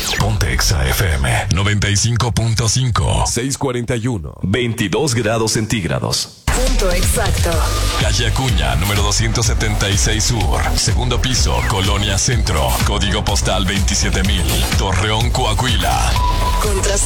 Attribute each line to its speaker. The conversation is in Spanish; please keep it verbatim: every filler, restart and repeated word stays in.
Speaker 1: Ponte Exa F M noventa y cinco punto cinco. seiscientos cuarenta y uno. veintidós grados centígrados.
Speaker 2: Punto exacto.
Speaker 1: Calle Acuña, número doscientos setenta y seis Sur. Segundo piso, Colonia Centro. Código postal veintisiete mil. Torreón, Coahuila.
Speaker 2: Contra